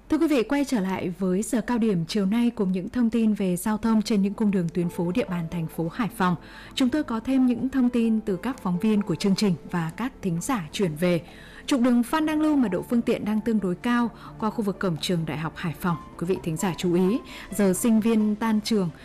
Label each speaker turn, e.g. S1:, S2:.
S1: Thưa quý vị, quay trở lại với giờ cao điểm chiều nay cùng những thông tin về giao thông trên những cung đường tuyến phố địa bàn thành phố Hải Phòng. Chúng tôi có thêm những thông tin từ các phóng viên của chương trình và các thính giả chuyển về. Trục đường Phan Đăng Lưu mật độ phương tiện đang tương đối cao qua khu vực cổng trường Đại học Hải Phòng. Quý vị thính giả chú ý, giờ sinh viên tan trường